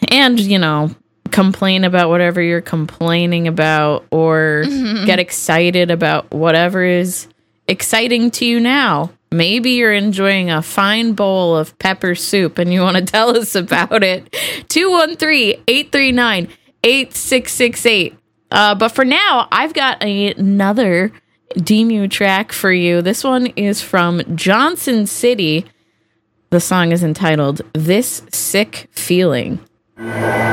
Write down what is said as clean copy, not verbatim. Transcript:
And, complain about whatever you're complaining about, or get excited about whatever is exciting to you now. Maybe you're enjoying a fine bowl of pepper soup and you want to tell us about it. 213-839-8668. But for now, I've got another Demu track for you. This one is from Johnson City. The song is entitled This Sick Feeling.